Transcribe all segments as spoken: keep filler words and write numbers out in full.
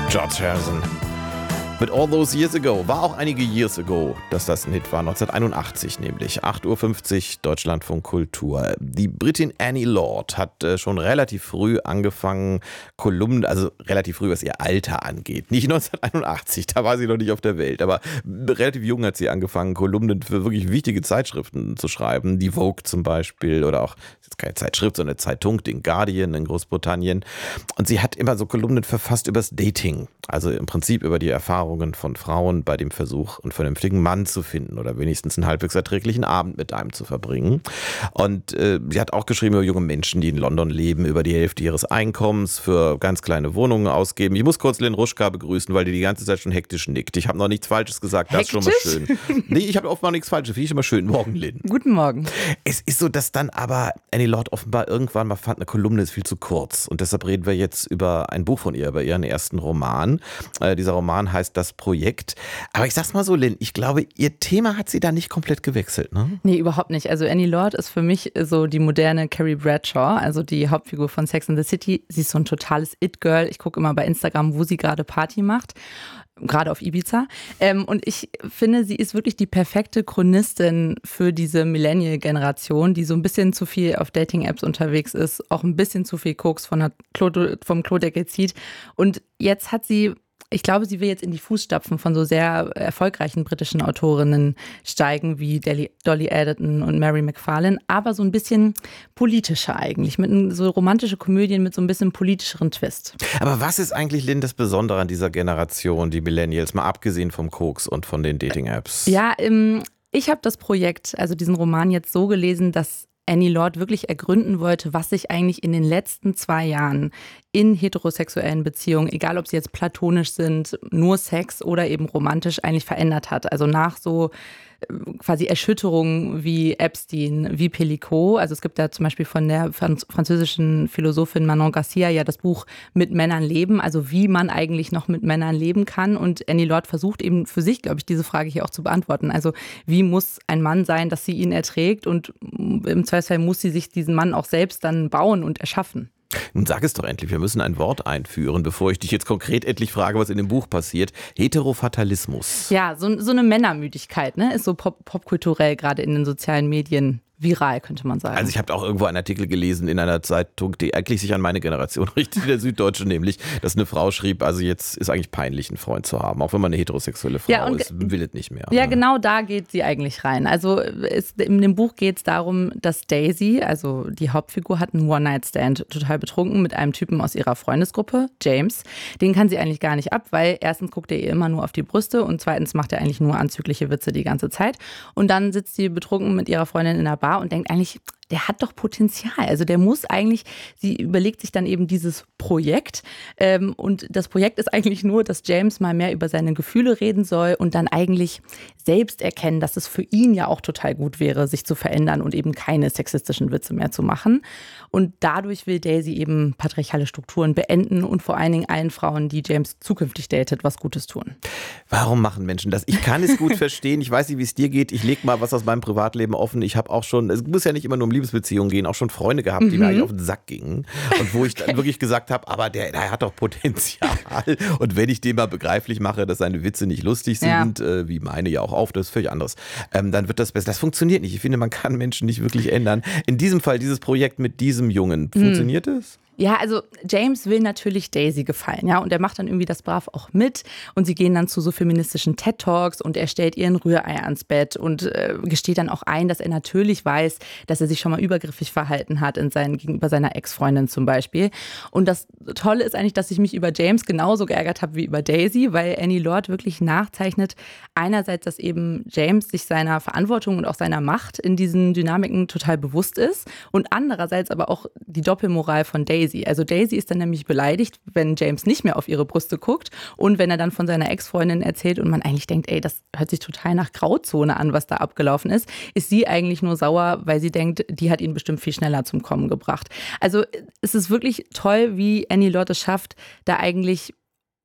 George Harrison. Mit All Those Years Ago. War auch einige Years ago, dass das ein Hit war. neunzehnhunderteinundachtzig nämlich. acht Uhr fünfzig, Deutschlandfunk Kultur. Die Britin Annie Lord hat äh, schon relativ früh angefangen, Kolumnen, also relativ früh, was ihr Alter angeht. Nicht neunzehnhunderteinundachtzig, da war sie noch nicht auf der Welt. Aber relativ jung hat sie angefangen, Kolumnen für wirklich wichtige Zeitschriften zu schreiben. Die Vogue zum Beispiel oder auch, das ist jetzt keine Zeitschrift, sondern eine Zeitung, den Guardian in Großbritannien. Und sie hat immer so Kolumnen verfasst übers Dating. Also im Prinzip über die Erfahrungen von Frauen bei dem Versuch, einen vernünftigen Mann zu finden oder wenigstens einen halbwegs erträglichen Abend mit einem zu verbringen. Und äh, sie hat auch geschrieben über junge Menschen, die in London leben, über die Hälfte ihres Einkommens für ganz kleine Wohnungen ausgeben. Ich muss kurz Lynn Ruschka begrüßen, weil die die ganze Zeit schon hektisch nickt. Ich habe noch nichts Falsches gesagt, das ist schon mal schön. Nee, ich habe offenbar nichts Falsches, finde ich immer schön. Morgen, Lynn. Guten Morgen. Es ist so, dass dann aber Annie Lord offenbar irgendwann mal fand, eine Kolumne ist viel zu kurz. Und deshalb reden wir jetzt über ein Buch von ihr, über ihren ersten Roman. Äh, dieser Roman heißt Das Projekt. Aber ich sag's mal so, Lynn, ich glaube, ihr Thema hat sie da nicht komplett gewechselt, ne? Nee, überhaupt nicht. Also Annie Lord ist für mich so die moderne Carrie Bradshaw, also die Hauptfigur von Sex and the City. Sie ist so ein totales It-Girl. Ich gucke immer bei Instagram, wo sie gerade Party macht. Gerade auf Ibiza. Ähm, und ich finde, sie ist wirklich die perfekte Chronistin für diese Millennial-Generation, die so ein bisschen zu viel auf Dating-Apps unterwegs ist, auch ein bisschen zu viel Koks von der Klo, vom Klodeckel zieht. Und jetzt hat sie, ich glaube, sie will jetzt in die Fußstapfen von so sehr erfolgreichen britischen Autorinnen steigen, wie Dolly Alden und Mary McFarlane, aber so ein bisschen politischer eigentlich, mit so romantische Komödien mit so ein bisschen politischeren Twist. Aber was ist eigentlich, Lynn, das Besondere an dieser Generation, die Millennials, mal abgesehen vom Koks und von den Dating-Apps? Ja, ähm, ich habe das Projekt, also diesen Roman jetzt so gelesen, dass Annie Lord wirklich ergründen wollte, was sich eigentlich in den letzten zwei Jahren in heterosexuellen Beziehungen, egal ob sie jetzt platonisch sind, nur Sex oder eben romantisch, eigentlich verändert hat. Also nach so quasi Erschütterungen wie Epstein, wie Pellicot. Also es gibt da zum Beispiel von der französischen Philosophin Manon Garcia ja das Buch Mit Männern leben, also wie man eigentlich noch mit Männern leben kann. Und Annie Lord versucht eben für sich, glaube ich, diese Frage hier auch zu beantworten. Also wie muss ein Mann sein, dass sie ihn erträgt, und im Zweifelsfall muss sie sich diesen Mann auch selbst dann bauen und erschaffen. Nun sag es doch endlich, wir müssen ein Wort einführen, bevor ich dich jetzt konkret endlich frage, was in dem Buch passiert. Heterofatalismus. Ja, so, so eine Männermüdigkeit, ne, ist so pop, popkulturell gerade in den sozialen Medien viral, könnte man sagen. Also ich habe auch irgendwo einen Artikel gelesen in einer Zeitung, die eigentlich sich an meine Generation richtet, der Süddeutsche nämlich, dass eine Frau schrieb, also jetzt ist eigentlich peinlich, einen Freund zu haben, auch wenn man eine heterosexuelle Frau ja, ist, will es nicht mehr. Ja, ne? Genau da geht sie eigentlich rein. Also es, in dem Buch geht es darum, dass Daisy, also die Hauptfigur, hat einen One-Night-Stand, total betrunken mit einem Typen aus ihrer Freundesgruppe, James. Den kann sie eigentlich gar nicht ab, weil erstens guckt er ihr immer nur auf die Brüste und zweitens macht er eigentlich nur anzügliche Witze die ganze Zeit. Und dann sitzt sie betrunken mit ihrer Freundin in der Bar und denkt eigentlich, der hat doch Potenzial. Also der muss eigentlich, sie überlegt sich dann eben dieses Projekt. Ähm, und das Projekt ist eigentlich nur, dass James mal mehr über seine Gefühle reden soll und dann eigentlich selbst erkennen, dass es für ihn ja auch total gut wäre, sich zu verändern und eben keine sexistischen Witze mehr zu machen. Und dadurch will Daisy eben patriarchale Strukturen beenden und vor allen Dingen allen Frauen, die James zukünftig datet, was Gutes tun. Warum machen Menschen das? Ich kann es gut verstehen. Ich weiß nicht, wie es dir geht. Ich lege mal was aus meinem Privatleben offen. Ich habe auch schon, es muss ja nicht immer nur um Liebesbeziehungen gehen, auch schon Freunde gehabt, die mhm. mir eigentlich auf den Sack gingen. Und wo ich dann wirklich gesagt habe, aber der, der hat doch Potenzial. Und wenn ich dem mal begreiflich mache, dass seine Witze nicht lustig sind, ja. äh, wie meine ja auch auf, das ist völlig anderes, ähm, dann wird das besser. Das funktioniert nicht. Ich finde, man kann Menschen nicht wirklich ändern. In diesem Fall, dieses Projekt mit diesem Jungen, funktioniert mhm. es? Ja, also James will natürlich Daisy gefallen, ja, und er macht dann irgendwie das brav auch mit und sie gehen dann zu so feministischen TED-Talks und er stellt ihr ein Rührei ans Bett und äh, gesteht dann auch ein, dass er natürlich weiß, dass er sich schon mal übergriffig verhalten hat in seinen, gegenüber seiner Ex-Freundin zum Beispiel. Und das Tolle ist eigentlich, dass ich mich über James genauso geärgert habe wie über Daisy, weil Annie Lord wirklich nachzeichnet, einerseits, dass eben James sich seiner Verantwortung und auch seiner Macht in diesen Dynamiken total bewusst ist und andererseits aber auch die Doppelmoral von Daisy. Also Daisy ist dann nämlich beleidigt, wenn James nicht mehr auf ihre Brüste guckt und wenn er dann von seiner Ex-Freundin erzählt und man eigentlich denkt, ey, das hört sich total nach Grauzone an, was da abgelaufen ist, ist sie eigentlich nur sauer, weil sie denkt, die hat ihn bestimmt viel schneller zum Kommen gebracht. Also es ist wirklich toll, wie Annie Lord es schafft, da eigentlich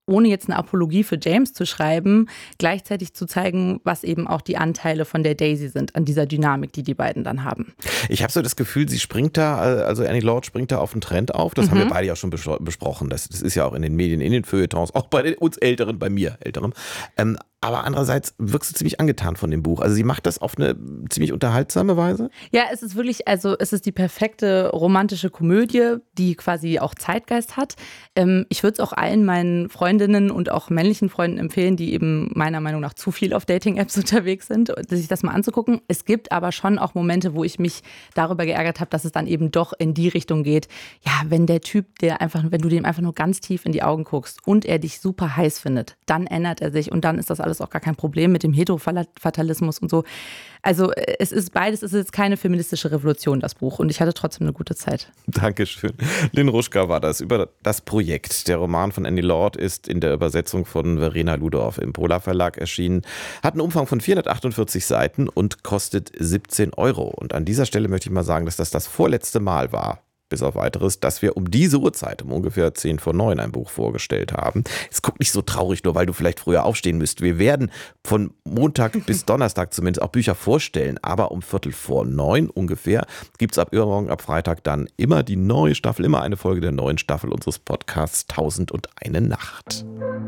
ohne jetzt eine Apologie für James zu schreiben, gleichzeitig zu zeigen, was eben auch die Anteile von der Daisy sind, an dieser Dynamik, die die beiden dann haben. Ich habe so das Gefühl, sie springt da, also Annie Lord springt da auf einen Trend auf. Das mhm. haben wir beide ja schon bes- besprochen. Das, das ist ja auch in den Medien, in den Feuilletons, auch bei den, uns Älteren, bei mir Älteren. Ähm, aber andererseits wirkst du ziemlich angetan von dem Buch. Also sie macht das auf eine ziemlich unterhaltsame Weise. Ja, es ist wirklich, also es ist die perfekte romantische Komödie, die quasi auch Zeitgeist hat. Ähm, ich würde es auch allen meinen Freundinnen und auch männlichen Freunden empfehlen, die eben meiner Meinung nach zu viel auf Dating-Apps unterwegs sind, sich das mal anzugucken. Es gibt aber schon auch Momente, wo ich mich darüber geärgert habe, dass es dann eben doch in die Richtung geht. Ja, wenn der Typ, der einfach, wenn du dem einfach nur ganz tief in die Augen guckst und er dich super heiß findet, dann ändert er sich und dann ist das alles auch gar kein Problem mit dem Heterofatalismus und so. Also es ist beides, es ist jetzt keine feministische Revolution, das Buch. Und ich hatte trotzdem eine gute Zeit. Dankeschön. Lynn Ruschka war das über das Projekt. Der Roman von Annie Lord ist in der Übersetzung von Verena Ludorf im Polar Verlag erschienen. Hat einen Umfang von vierhundertachtundvierzig Seiten und kostet siebzehn Euro. Und an dieser Stelle möchte ich mal sagen, dass das das vorletzte Mal war, bis auf weiteres, dass wir um diese Uhrzeit, um ungefähr zehn vor neun, ein Buch vorgestellt haben. Es guckt nicht so traurig, nur weil du vielleicht früher aufstehen müsst. Wir werden von Montag bis Donnerstag zumindest auch Bücher vorstellen, aber um Viertel vor neun ungefähr gibt es ab übermorgen, ab Freitag dann immer die neue Staffel, immer eine Folge der neuen Staffel unseres Podcasts Tausend und eine Nacht.